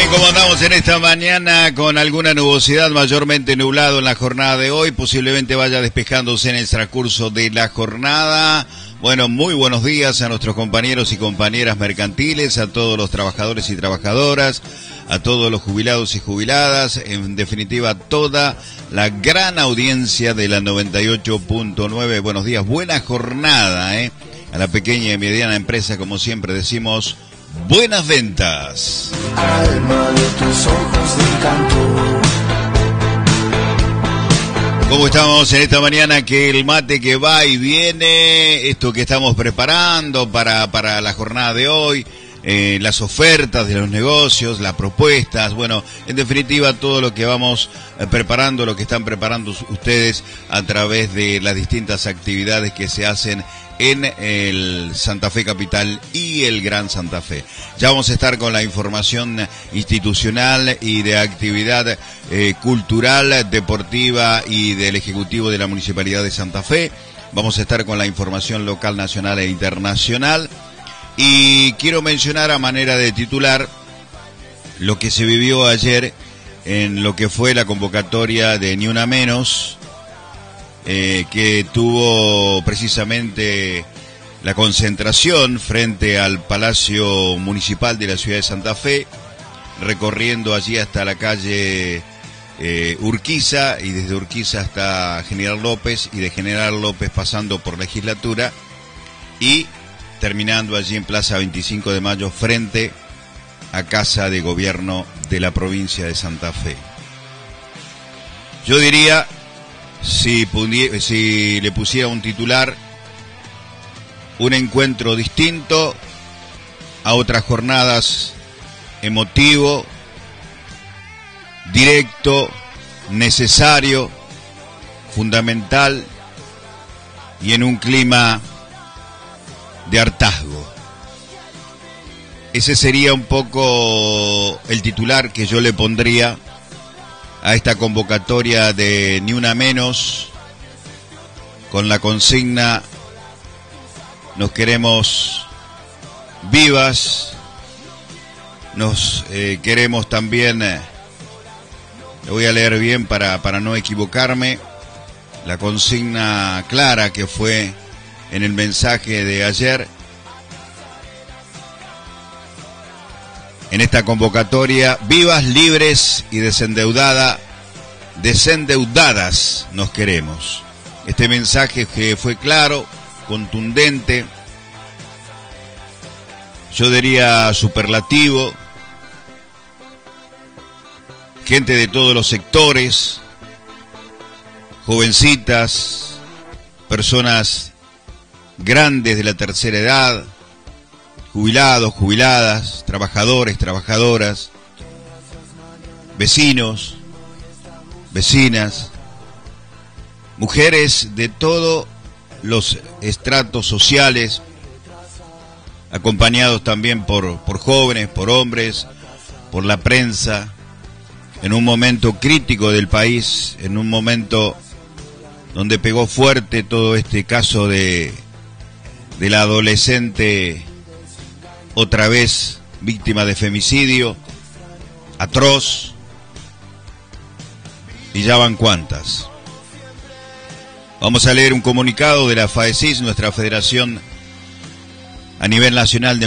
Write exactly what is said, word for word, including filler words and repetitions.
¿Cómo andamos en esta mañana? Con alguna nubosidad, mayormente nublado en la jornada de hoy, posiblemente vaya despejándose en el transcurso de la jornada. Bueno, muy buenos días a nuestros compañeros y compañeras mercantiles, a todos los trabajadores y trabajadoras, a todos los jubilados y jubiladas, en definitiva toda la gran audiencia de la noventa y ocho punto nueve. Buenos días, buena jornada, ¿eh? A la pequeña y mediana empresa, como siempre decimos, buenas ventas. Alma de tus ojos de encanto. ¿Cómo estamos en esta mañana? Que el mate que va y viene, esto que estamos preparando para, para la jornada de hoy, eh, las ofertas de los negocios, las propuestas, bueno, en definitiva todo lo que vamos eh, preparando, lo que están preparando ustedes a través de las distintas actividades que se hacen en el Santa Fe Capital y el Gran Santa Fe. Ya vamos a estar con la información institucional y de actividad eh, cultural, deportiva y del Ejecutivo de la Municipalidad de Santa Fe. Vamos a estar con la información local, nacional e internacional. Y quiero mencionar a manera de titular lo que se vivió ayer en lo que fue la convocatoria de Ni Una Menos, Eh, que tuvo precisamente la concentración frente al Palacio Municipal de la ciudad de Santa Fe, recorriendo allí hasta la calle eh, Urquiza, y desde Urquiza hasta General López, y de General López pasando por Legislatura, y terminando allí en Plaza veinticinco de Mayo, frente a Casa de Gobierno de la provincia de Santa Fe. Yo diría, Si, pudie, si le pusiera un titular, un encuentro distinto a otras jornadas, emotivo, directo, necesario, fundamental y en un clima de hartazgo. Ese sería un poco el titular que yo le pondría a esta convocatoria de Ni Una Menos, con la consigna: nos queremos vivas, nos eh, queremos también, eh, lo voy a leer bien para, para no equivocarme, la consigna clara que fue en el mensaje de ayer. En esta convocatoria: vivas, libres y desendeudada, desendeudadas nos queremos. Este mensaje que fue claro, contundente, yo diría superlativo, gente de todos los sectores, jovencitas, personas grandes de la tercera edad, jubilados, jubiladas, trabajadores, trabajadoras, vecinos, vecinas, mujeres de todos los estratos sociales, acompañados también por, por jóvenes, por hombres, por la prensa, en un momento crítico del país, en un momento donde pegó fuerte todo este caso de, de la adolescente, otra vez víctima de femicidio, atroz, y ya van cuantas. Vamos a leer un comunicado de la FAECIS, nuestra Federación a nivel nacional de